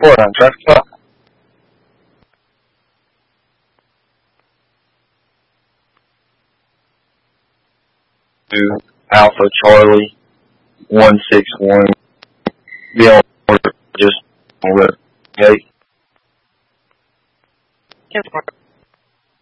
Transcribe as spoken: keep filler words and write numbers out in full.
What, on traffic stop? To Alpha Charlie one six one. Be on order just on the gate.